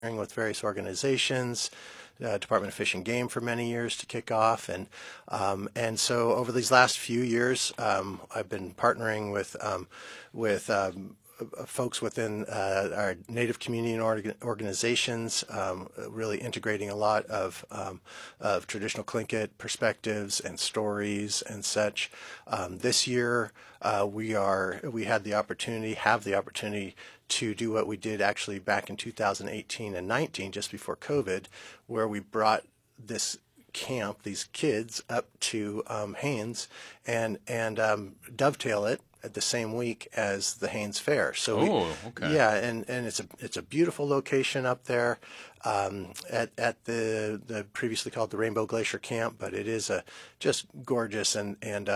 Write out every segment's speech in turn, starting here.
with various organizations, Department of Fish and Game for many years to kick off, and so over these last few years, I've been partnering with folks within our Native community and organizations, really integrating a lot of traditional Tlingit perspectives and stories and such. This year, we have the opportunity to do what we did actually back in 2018 and 19, just before COVID, where we brought this camp, these kids, up to Haines and dovetail it at the same week as the Haines Fair. So okay. Yeah, and it's a beautiful location up there at the previously called the Rainbow Glacier Camp, but it is just gorgeous, and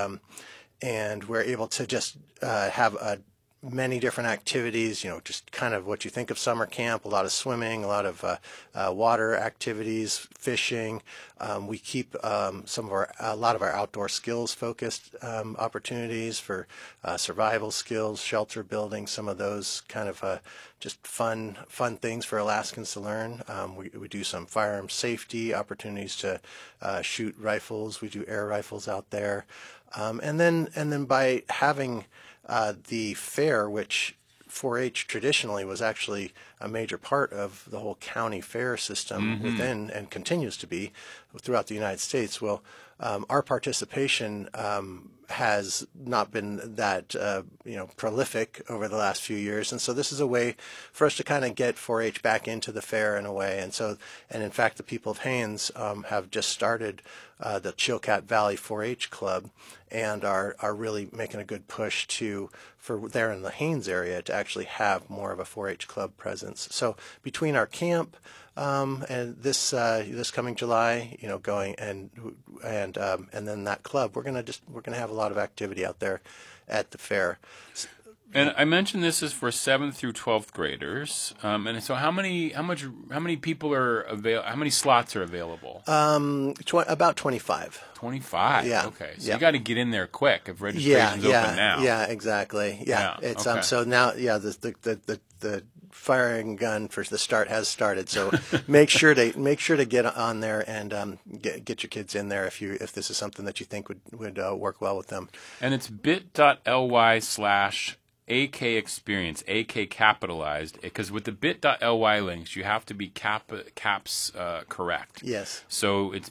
we're able to just have many different activities, just kind of what you think of summer camp, a lot of swimming, a lot of water activities, fishing. We keep a lot of our outdoor skills focused opportunities for survival skills, shelter building, some of those kind of just fun things for Alaskans to learn. We do some firearm safety opportunities to shoot rifles. We do air rifles out there. And then by having the fair, which 4-H traditionally was actually a major part of the whole county fair system within, and continues to be throughout the United States. Well, our participation has not been that prolific over the last few years, and so this is a way for us to kind of get 4-H back into the fair in a way. And in fact, the people of Haines have just started the Chilkat Valley 4-H Club, and are really making a good push for there in the Haines area to actually have more of a 4-H club presence. So between our camp and this coming July, going and then that club, we're gonna have a lot of activity out there at the fair. And I mentioned this is for 7th through 12th graders. And so how many people are available? How many slots are available? About 25. 25. Yeah. Okay. So yeah. You got to get in there quick if registration's open now. Yeah, exactly. Yeah. It's okay. So now, the firing gun for the start has started. So make sure to get on there and get your kids in there if this is something that you think would work well with them. And it's bit.ly/AK experience, AK capitalized, because with the bit.ly links, you have to be caps correct. Yes. So it's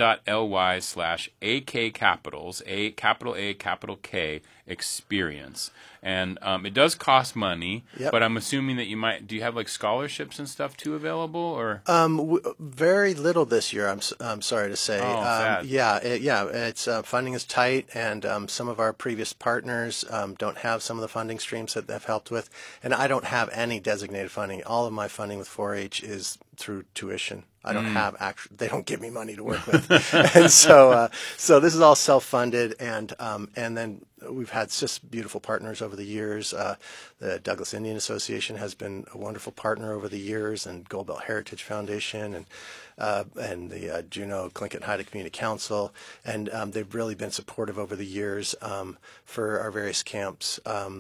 bit.ly/AK capitals, A capital K experience. And it does cost money, Yep. but I'm assuming that do you have like scholarships and stuff too available, or? Very little this year, I'm sorry to say. Sad. It's funding is tight, and some of our previous partners don't have some of the funding streams that they've helped with, and I don't have any designated funding. All of my funding with 4-H is through tuition. I don't have they don't give me money to work with. And so this is all self-funded, and then we've had just beautiful partners over the years. The Douglas Indian Association has been a wonderful partner over the years, and Gold Belt Heritage Foundation, and the Juneau Tlingit Haida Community Council, and they've really been supportive over the years for our various camps.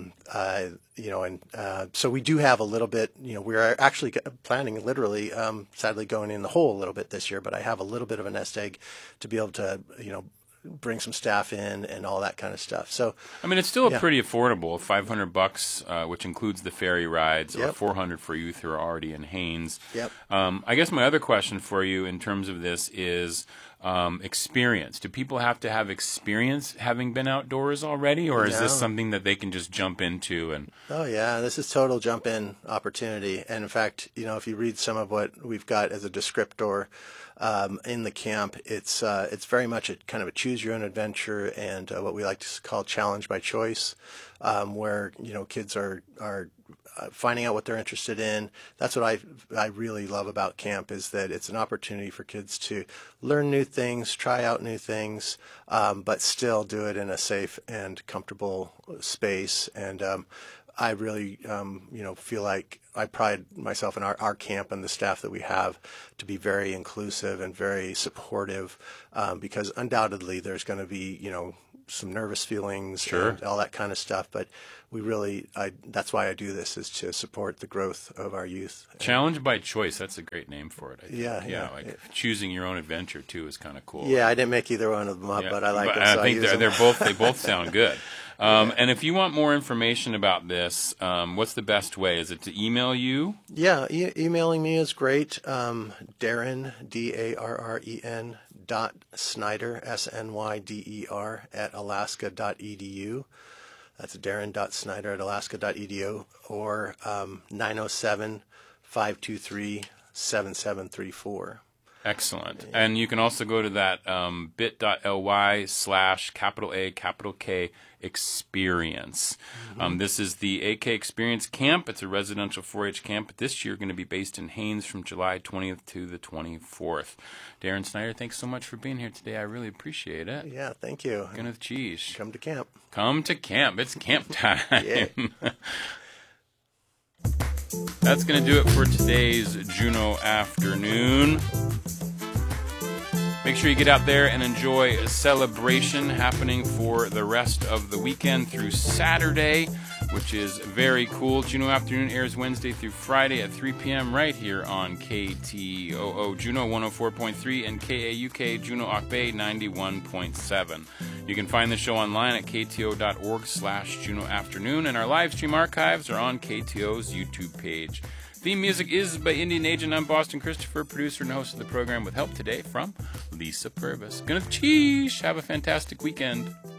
So we do have a little bit. We're actually planning, literally, sadly, going in the hole a little bit this year, but I have a little bit of a nest egg to be able to, bring some staff in and all that kind of stuff. So, I mean, it's still pretty affordable. $500, which includes the ferry rides, Yep. or $400 for youth who are already in Haines. Yep. I guess my other question for you in terms of this is experience. Do people have to have experience having been outdoors already, or is this No. something that they can just jump into? And Oh yeah, this is total jump-in opportunity. And in fact, if you read some of what we've got as a descriptor in the camp, it's very much a kind of a choose-your-own-adventure, and what we like to call challenge by choice, where kids are finding out what they're interested in. That's what I really love about camp, is that it's an opportunity for kids to learn new things, try out new things, but still do it in a safe and comfortable space. And I really, feel like I pride myself in our camp and the staff that we have to be very inclusive and very supportive, because undoubtedly there's going to be, some nervous feelings Sure. and all that kind of stuff. But we really, that's why I do this, is to support the growth of our youth. Challenge by choice. That's a great name for it. I think. Yeah. Like choosing your own adventure too is kind of cool. Yeah, I didn't make either one of them up, but I like them. I So think use them. they're both. They both sound good. And if you want more information about this, what's the best way? Is it to email you? Yeah, emailing me is great. Darren, DARREN .Snyder, SNYDER at alaska.edu. That's Darren.Snyder at alaska.edu, or 907-523-7734. Excellent. And you can also go to that bit.ly/A Experience. This is the AK Experience Camp. It's a residential 4-H camp. This year going to be based in Haines from July 20th to the 24th. Darren Snyder, thanks so much for being here today. I really appreciate it. Yeah, thank you. Gwyneth Cheese. Come to camp. Come to camp. It's camp time. Yeah. That's going to do it for today's Juneau Afternoon. Make sure you get out there and enjoy a celebration happening for the rest of the weekend through Saturday, which is very cool. Juneau Afternoon airs Wednesday through Friday at 3 p.m. right here on KTOO Juneau 104.3 and KAUK Juneau Auk Bay 91.7. You can find the show online at kto.org/Juneau Afternoon, and our live stream archives are on KTO's YouTube page. Theme music is by Indian Agent. I'm Boston Christopher, producer and host of the program, with help today from Lisa Purvis. Gwyneth Cheese. Have a fantastic weekend.